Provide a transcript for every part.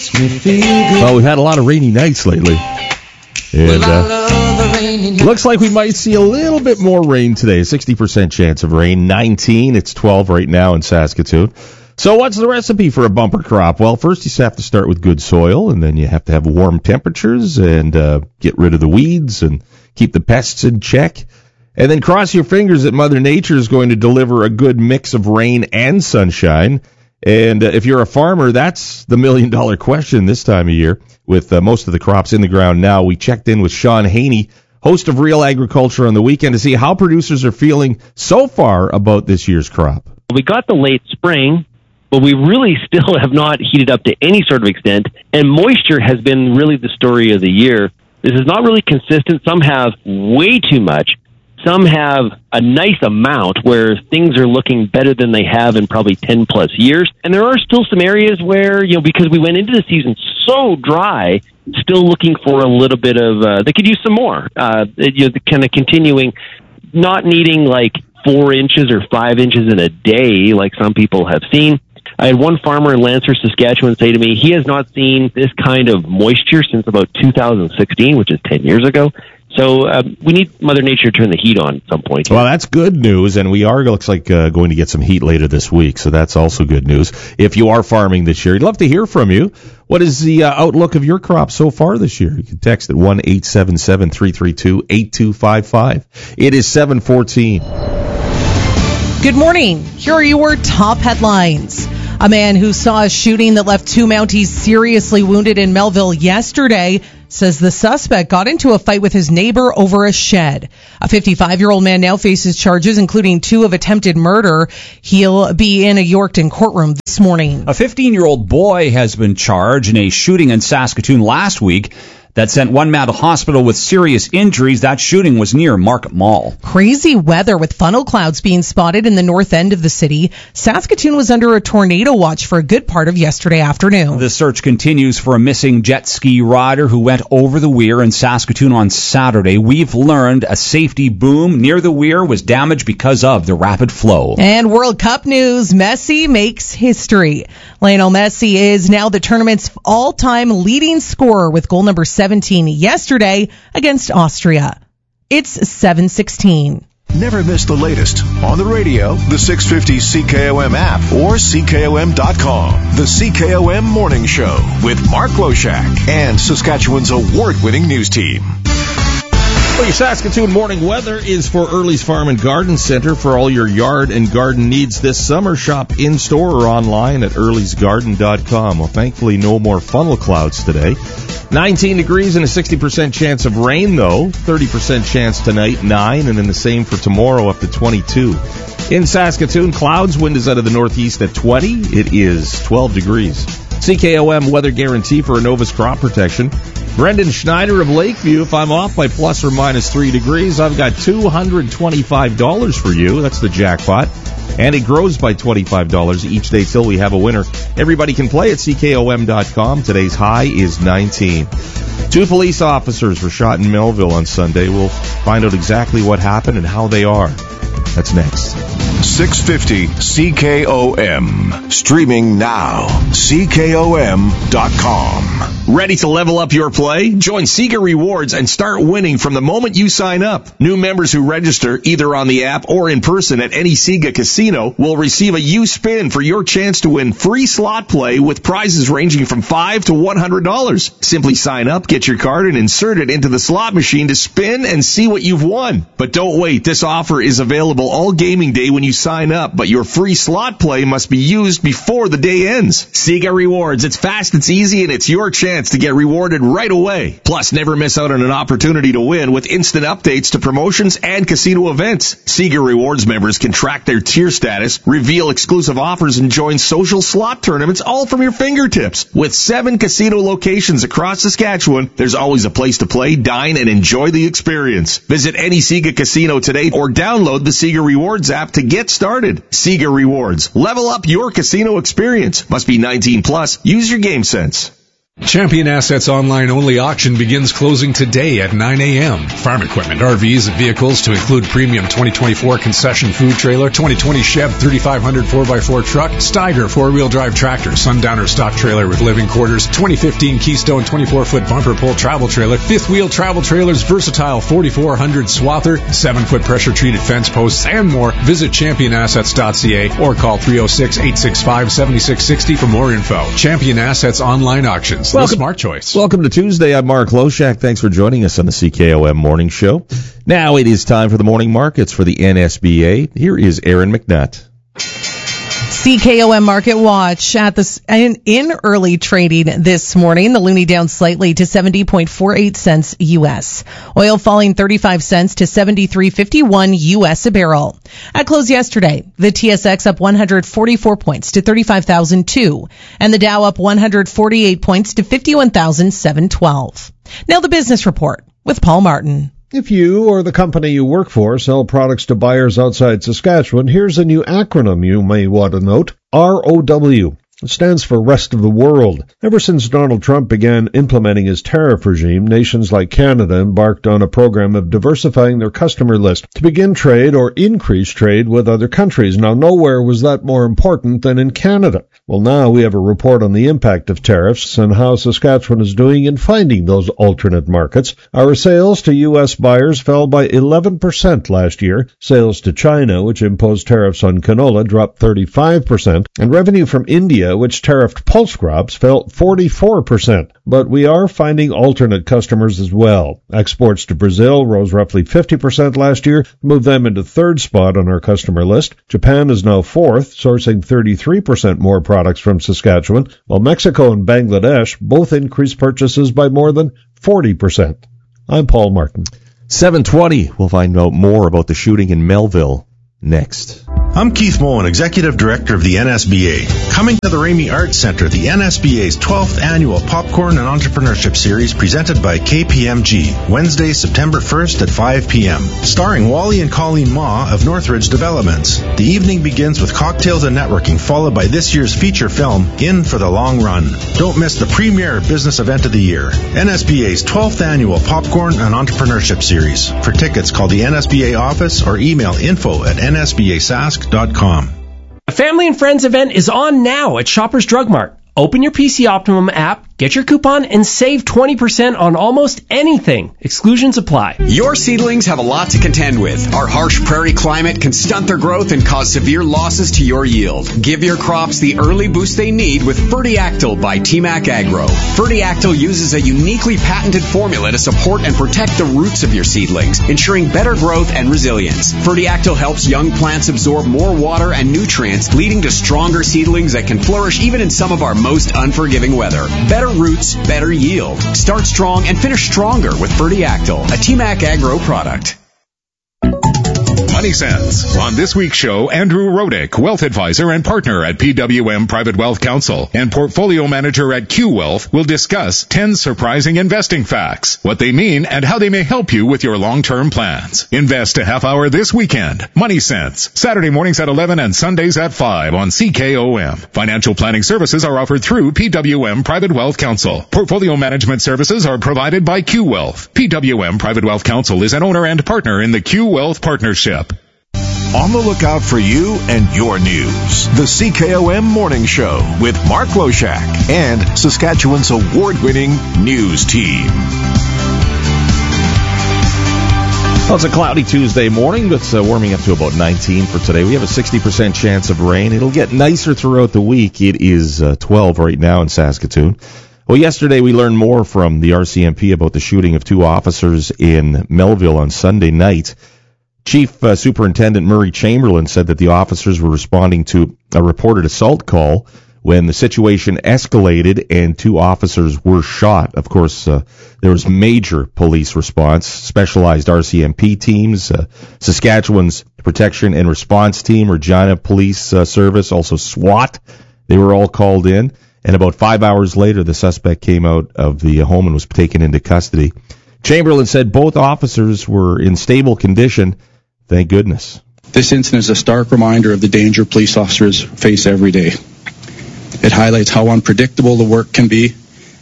Well, we've had a lot of rainy nights lately. And looks like we might see a little bit more rain today. A 60% chance of rain. 19. It's 12 right now in Saskatoon. So what's the recipe for a bumper crop? Well, first you have to start with good soil, and then you have to have warm temperatures and get rid of the weeds and keep the pests in check. And then cross your fingers that Mother Nature is going to deliver a good mix of rain and sunshine. And if you're a farmer, that's the million-dollar question this time of year. With most of the crops in the ground now, we checked in with Sean Haney, host of Real Agriculture on the Weekend, to see how producers are feeling so far about this year's crop. We got the late spring, but we really still have not heated up to any sort of extent, and moisture has been really the story of the year. This is not really consistent. Some have way too much. Some have a nice amount where things are looking better than they have in probably 10 plus years. And there are still some areas where, because we went into the season so dry, still looking for a little bit of, they could use some more. Kind of continuing, not needing like 4 inches or 5 inches in a day like some people have seen. I had one farmer in Lancer, Saskatchewan say to me, he has not seen this kind of moisture since about 2016, which is 10 years ago. So we need Mother Nature to turn the heat on at some point. Well, that's good news, and we are, looks like, going to get some heat later this week, so that's also good news. If you are farming this year, I'd love to hear from you. What is the outlook of your crop so far this year? You can text at 1-877-332-8255. It is 7:14. Good morning. Here are your top headlines. A man who saw a shooting that left 2 Mounties seriously wounded in Melville yesterday says the suspect got into a fight with his neighbor over a shed. A 55-year-old man now faces charges, including 2 of attempted murder. He'll be in a Yorkton courtroom this morning. A 15-year-old boy has been charged in a shooting in Saskatoon last week that sent one man to hospital with serious injuries. That shooting was near Market Mall. Crazy weather with funnel clouds being spotted in the north end of the city. Saskatoon was under a tornado watch for a good part of yesterday afternoon. The search continues for a missing jet ski rider who went over the weir in Saskatoon on Saturday. We've learned a safety boom near the weir was damaged because of the rapid flow. And World Cup news, Messi makes history. Lionel Messi is now the tournament's all-time leading scorer with goal number 17 yesterday against Austria. It's 7:16. Never miss the latest on the radio, the 650 CKOM app, or CKOM.com. The CKOM Morning Show with Mark Loshak and Saskatchewan's award-winning news team. Well, your Saskatoon morning weather is for Early's Farm and Garden Center. For all your yard and garden needs this summer, shop in-store or online at earlysgarden.com. Well, thankfully, no more funnel clouds today. 19 degrees and a 60% chance of rain, though. 30% chance tonight, 9, and then the same for tomorrow, up to 22. In Saskatoon, clouds, wind is out of the northeast at 20. It is 12 degrees. CKOM weather guarantee for Innova's crop protection. Brendan Schneider of Lakeview, if I'm off by plus or minus 3 degrees, I've got $225 for you. That's the jackpot. And it grows by $25 each day till we have a winner. Everybody can play at CKOM.com. Today's high is 19. 2 police officers were shot in Melville on Sunday. We'll find out exactly what happened and how they are. That's next. 650 CKOM. Streaming now. CKOM.com. Ready to level up your play? Join Sega Rewards and start winning from the moment you sign up. New members who register either on the app or in person at any Sega casino will receive a U-Spin for your chance to win free slot play with prizes ranging from $5 to $100. Simply sign up, get your card, and insert it into the slot machine to spin and see what you've won. But don't wait. This offer is available all gaming day when you sign up, but your free slot play must be used before the day ends. Sega Rewards. It's fast, it's easy, and it's your chance to get rewarded right away. Plus, never miss out on an opportunity to win with instant updates to promotions and casino events. Sega Rewards members can track their tier status, reveal exclusive offers, and join social slot tournaments all from your fingertips. With 7 casino locations across Saskatchewan, there's always a place to play, dine, and enjoy the experience. Visit any Sega casino today or download the Sega Rewards app to get started. Sega Rewards. Level up your casino experience. Must be 19 plus. Use your game sense. Champion Assets online-only auction begins closing today at 9 a.m. Farm equipment, RVs, and vehicles to include premium 2024 concession food trailer, 2020 Chev 3500 4x4 truck, Steiger 4-wheel drive tractor, Sundowner stock trailer with living quarters, 2015 Keystone 24-foot bumper pull travel trailer, fifth wheel travel trailers, versatile 4400 swather, 7-foot pressure-treated fence posts, and more. Visit championassets.ca or call 306-865-7660 for more info. Champion Assets online auctions. The smart choice. Welcome to Tuesday. I'm Mark Loshak. Thanks for joining us on the CKOM Morning Show. Now it is time for the morning markets for the NSBA. Here is Aaron McNutt. CKOM Market Watch in early trading this morning. The loonie down slightly to 70.48 cents U.S. Oil falling 35 cents to 73.51 U.S. a barrel. At close yesterday, the TSX up 144 points to 35,002, and the Dow up 148 points to 51,712. Now the business report with Paul Martin. If you or the company you work for sell products to buyers outside Saskatchewan, here's a new acronym you may want to note. ROW. It stands for Rest of the World. Ever since Donald Trump began implementing his tariff regime, nations like Canada embarked on a program of diversifying their customer list to begin trade or increase trade with other countries. Now, nowhere was that more important than in Canada. Well, now we have a report on the impact of tariffs and how Saskatchewan is doing in finding those alternate markets. Our sales to U.S. buyers fell by 11% last year. Sales to China, which imposed tariffs on canola, dropped 35%, and revenue from India, which tariffed pulse crops, fell 44%. But we are finding alternate customers as well. Exports to Brazil rose roughly 50% last year, moved them into third spot on our customer list. Japan is now fourth, sourcing 33% more products from Saskatchewan, while Mexico and Bangladesh both increased purchases by more than 40%. I'm Paul Martin. 7:20. We'll find out more about the shooting in Melville next. I'm Keith Moen, Executive Director of the NSBA. Coming to the Ramey Arts Center, the NSBA's 12th annual Popcorn and Entrepreneurship Series presented by KPMG, Wednesday, September 1st at 5 p.m. Starring Wally and Colleen Ma of Northridge Developments. The evening begins with cocktails and networking, followed by this year's feature film, In for the Long Run. Don't miss the premier business event of the year, NSBA's 12th annual Popcorn and Entrepreneurship Series. For tickets, call the NSBA office or email info@nsbasask.com. A Family and Friends event is on now at Shoppers Drug Mart. Open your PC Optimum app, get your coupon, and save 20% on almost anything. Exclusions apply. Your seedlings have a lot to contend with. Our harsh prairie climate can stunt their growth and cause severe losses to your yield. Give your crops the early boost they need with Fertiactyl by TMAC Agro. Fertiactyl uses a uniquely patented formula to support and protect the roots of your seedlings, ensuring better growth and resilience. Fertiactyl helps young plants absorb more water and nutrients, leading to stronger seedlings that can flourish even in some of our most unforgiving weather. Better roots, better yield. Start strong and finish stronger with Fertiactyl, a TMAC Agro product. Money Sense. On this week's show, Andrew Rodick, wealth advisor and partner at PWM Private Wealth Counsel and portfolio manager at Q Wealth, will discuss 10 surprising investing facts, what they mean and how they may help you with your long-term plans. Invest a half hour this weekend. Money Sense. Saturday mornings at 11 and Sundays at 5 on CKOM. Financial planning services are offered through PWM Private Wealth Counsel. Portfolio management services are provided by Q Wealth. PWM Private Wealth Counsel is an owner and partner in the Q Wealth Partnership. On the lookout for you and your news. The CKOM Morning Show with Mark Loshak and Saskatchewan's award-winning news team. Well, it's a cloudy Tuesday morning, but warming up to about 19 for today. We have a 60% chance of rain. It'll get nicer throughout the week. It is 12 right now in Saskatoon. Well, yesterday we learned more from the RCMP about the shooting of two officers in Melville on Sunday night. Chief Superintendent Murray Chamberlain said that the officers were responding to a reported assault call when the situation escalated and two officers were shot. Of course, there was major police response, specialized RCMP teams, Saskatchewan's Protection and Response Team, Regina Police Service, also SWAT. They were all called in, and about 5 hours later, the suspect came out of the home and was taken into custody. Chamberlain said both officers were in stable condition. Thank goodness. This incident is a stark reminder of the danger police officers face every day. It highlights how unpredictable the work can be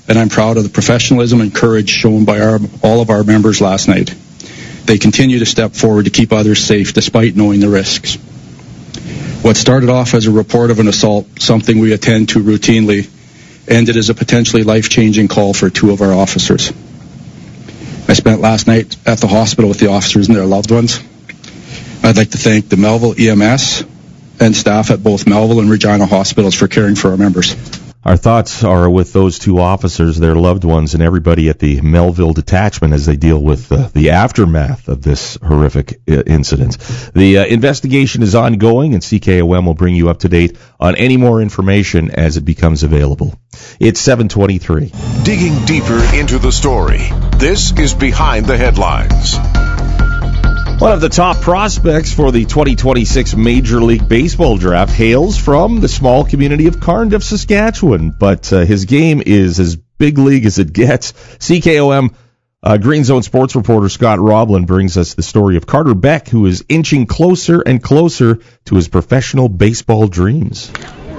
and I'm proud of the professionalism and courage shown by all of our members last night. They continue to step forward to keep others safe despite knowing the risks. What started off as a report of an assault, something we attend to routinely, ended as a potentially life-changing call for 2 of our officers. I spent last night at the hospital with the officers and their loved ones. I'd like to thank the Melville EMS and staff at both Melville and Regina hospitals for caring for our members. Our thoughts are with those 2 officers, their loved ones, and everybody at the Melville detachment as they deal with the aftermath of this horrific incident. The investigation is ongoing, and CKOM will bring you up to date on any more information as it becomes available. It's 7:23. Digging deeper into the story, this is Behind the Headlines. One of the top prospects for the 2026 Major League Baseball draft hails from the small community of Carnduff, Saskatchewan, but his game is as big league as it gets. CKOM Green Zone sports reporter Scott Roblin brings us the story of Carter Beck, who is inching closer and closer to his professional baseball dreams.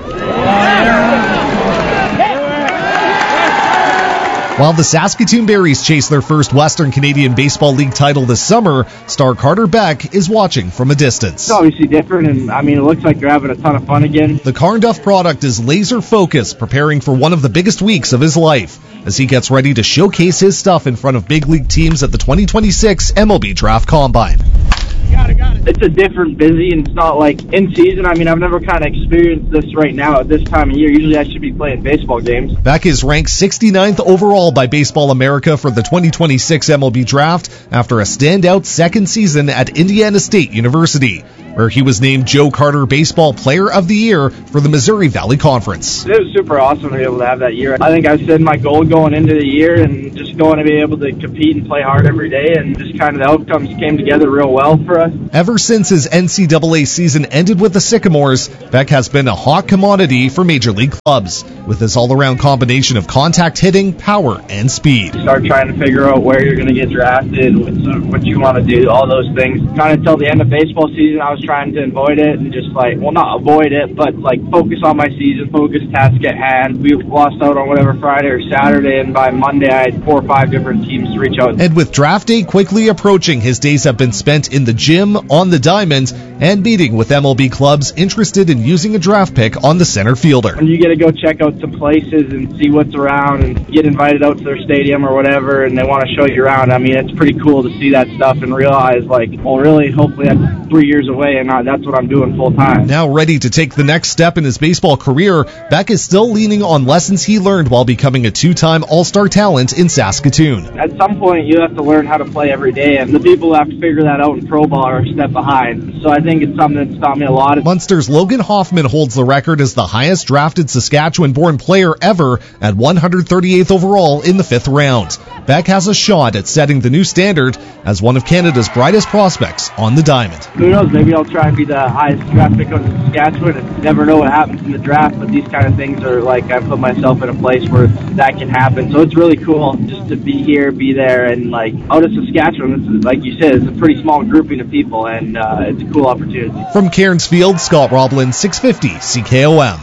While the Saskatoon Berries chase their first Western Canadian Baseball League title this summer, star Carter Beck is watching from a distance. It's obviously different, and it looks like they're having a ton of fun again. The Carnduff product is laser-focused, preparing for one of the biggest weeks of his life, as he gets ready to showcase his stuff in front of big league teams at the 2026 MLB Draft Combine. It's a different busy, and it's not like in season. I've never kind of experienced this right now at this time of year. Usually I should be playing baseball games. Beck is ranked 69th overall by Baseball America for the 2026 MLB Draft after a standout second season at Indiana State University, where he was named Joe Carter Baseball Player of the Year for the Missouri Valley Conference. It was super awesome to be able to have that year. I think I set my goal going into the year and just going to be able to compete and play hard every day, and just kind of the outcomes came together real well for us. Ever since his NCAA season ended with the Sycamores, Beck has been a hot commodity for major league clubs, with his all-around combination of contact hitting, power, and speed. Start trying to figure out where you're going to get drafted, what you want to do, all those things. Kind of until the end of baseball season, I was trying to avoid it and just not avoid it, but focus on my season, focus task at hand. We lost out on whatever Friday or Saturday, and by Monday I had 4 or 5 different teams to reach out. And with draft day quickly approaching, his days have been spent in the gym, on the diamond, and meeting with MLB clubs interested in using a draft pick on the center fielder. And you get to go check out some places and see what's around and get invited out to their stadium or whatever, and they want to show you around. It's pretty cool to see that stuff and realize, really, hopefully that's 3 years away, and that's what I'm doing full time. Now ready to take the next step in his baseball career, Beck is still leaning on lessons he learned while becoming a 2-time All-Star talent in Saskatoon. At some point, you have to learn how to play every day, and the people who have to figure that out in pro ball are a step behind. So I think it's something that's taught me a lot. Munster's Logan Hoffman holds the record as the highest drafted Saskatchewan-born player ever at 138th overall in the 5th round. Beck has a shot at setting the new standard as one of Canada's brightest prospects on the diamond. Who knows, maybe I'll try and be the highest draft pick on Saskatchewan, and you never know what happens in the draft, but these kind of things are I put myself in a place where that can happen. So it's really cool just to be here, be there, and out of Saskatchewan, like you said, it's a pretty small grouping of people, and it's a cool opportunity. From Cairns Field, Scott Roblin, 650 CKOM.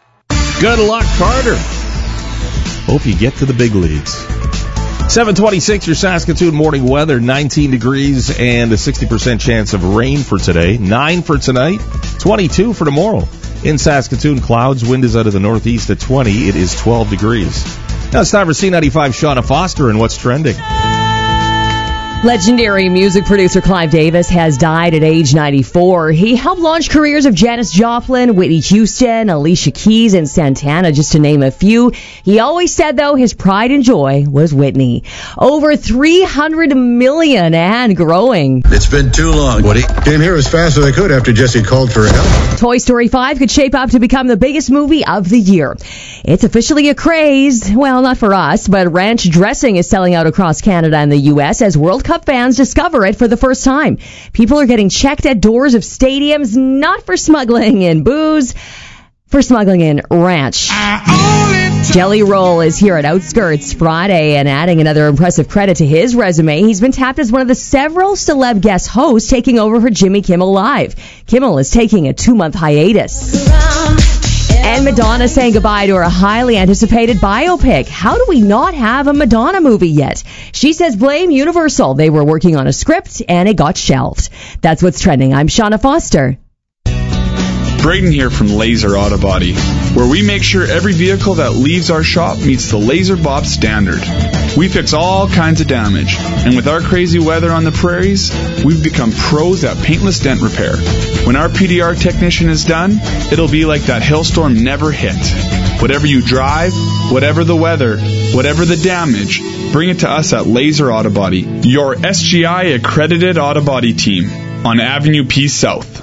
Good luck, Carter. Hope you get to the big leagues. 7:26, your Saskatoon morning weather, 19 degrees and a 60% chance of rain for today. 9 for tonight, 22 for tomorrow. In Saskatoon, clouds, wind is out of the northeast at 20. It is 12 degrees. Now it's time for C95 Shauna Foster and what's trending. Legendary music producer Clive Davis has died at age 94. He helped launch careers of Janis Joplin, Whitney Houston, Alicia Keys, and Santana, just to name a few. He always said, though, his pride and joy was Whitney. Over 300 million and growing. It's been too long, Woody. Came here as fast as I could after Jesse called for help. Toy Story 5 could shape up to become the biggest movie of the year. It's officially a craze. Well, not for us, but ranch dressing is selling out across Canada and the U.S. as World Cup fans discover it for the first time. People are getting checked at doors of stadiums, not for smuggling in booze, for smuggling in ranch. Jelly Roll is here at Outskirts Friday and adding another impressive credit to his resume. He's been tapped as one of the several celeb guest hosts taking over for Jimmy Kimmel Live. Kimmel is taking a 2-month hiatus. And Madonna saying goodbye to her highly anticipated biopic. How do we not have a Madonna movie yet? She says blame Universal. They were working on a script and it got shelved. That's what's trending. I'm Shauna Foster. Braden here from Laser Auto Body, where we make sure every vehicle that leaves our shop meets the Laser Bob standard. We fix all kinds of damage, and with our crazy weather on the prairies, we've become pros at paintless dent repair. When our PDR technician is done, it'll be like that hailstorm never hit. Whatever you drive, whatever the weather, whatever the damage, bring it to us at Laser Auto Body, your SGI accredited auto body team on Avenue P South.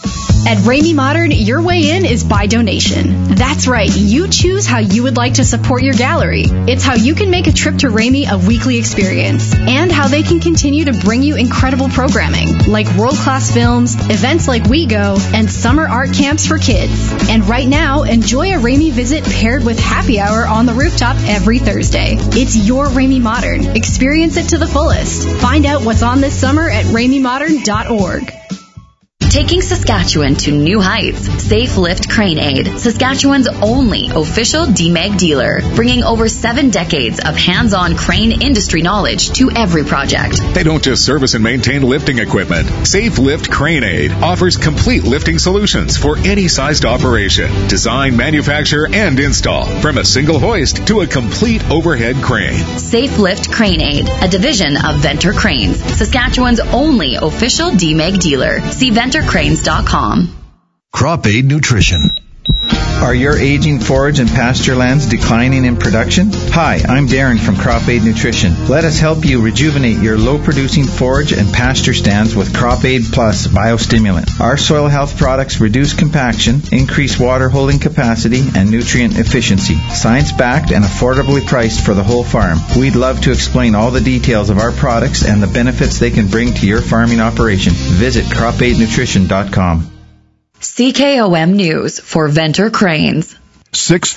At Ramey Modern, your way in is by donation. That's right, you choose how you would like to support your gallery. It's how you can make a trip to Ramey a weekly experience, and how they can continue to bring you incredible programming, like world-class films, events like We Go, and summer art camps for kids. And right now, enjoy a Ramey visit paired with happy hour on the rooftop every Thursday. It's your Ramey Modern. Experience it to the fullest. Find out what's on this summer at RameyModern.org. Taking Saskatchewan to new heights. Safe Lift Crane Aid, Saskatchewan's only official DMEG dealer, bringing over 7 decades of hands-on crane industry knowledge to every project. They don't just service and maintain lifting equipment. Safe Lift Crane Aid offers complete lifting solutions for any sized operation. Design, manufacture, and install, from a single hoist to a complete overhead crane. Safe Lift Crane Aid, a division of Venter Cranes, Saskatchewan's only official DMEG dealer. See VenterCranes.com. Crop Aid Nutrition. Are your aging forage and pasture lands declining in production? Hi, I'm Darren from Crop Aid Nutrition. Let us help you rejuvenate your low-producing forage and pasture stands with Crop Aid Plus biostimulant. Our soil health products reduce compaction, increase water holding capacity, and nutrient efficiency. Science-backed and affordably priced for the whole farm. We'd love to explain all the details of our products and the benefits they can bring to your farming operation. Visit cropaidnutrition.com. CKOM News for Venter Cranes. 6